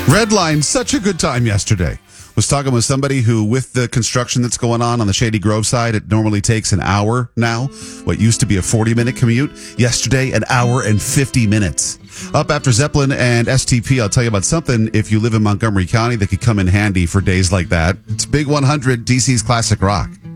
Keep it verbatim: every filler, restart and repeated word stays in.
Redline, such a good time yesterday. Was talking with somebody who, with the construction that's going on on the Shady Grove side, it normally takes an hour now. What used to be a forty-minute commute, yesterday, an hour and fifty minutes. Up after Zeppelin and S T P, I'll tell you about something, if you live in Montgomery County, that could come in handy for days like that. It's Big one hundred, D C's Classic Rock.